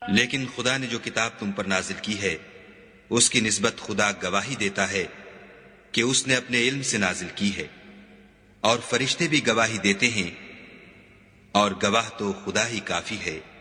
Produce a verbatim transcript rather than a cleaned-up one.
लेकिन खुदा ने जो किताब तुम पर नाजिल की है उसकी निस्बत खुदा गवाही देता है कि उसने अपने इल्म से नाजिल की है, और फरिश्ते भी गवाही देते हैं, और गवाह तो खुदा ही काफी है।